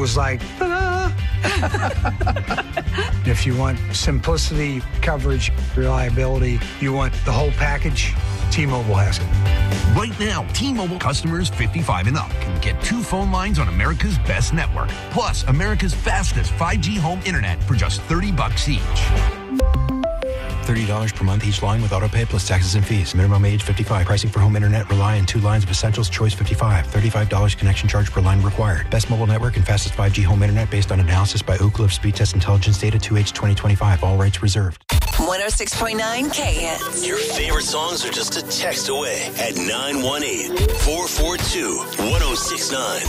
was like, ta-da! If you want simplicity, coverage, reliability, you want the whole package, T-Mobile has it. Right now, T-Mobile customers 55 and up can get 2 phone lines on America's best network, plus America's fastest 5G home internet for just $30 each. $30 per month each line with autopay plus taxes and fees. Minimum age 55. Pricing for home internet rely on 2 lines of essentials. Choice 55. $35 connection charge per line required. Best mobile network and fastest 5G home internet based on analysis by Ookla of Speed Test Intelligence data 2H 2025. All rights reserved. 106.9 K-Hits. Your favorite songs are just a text away at 918-442-1069.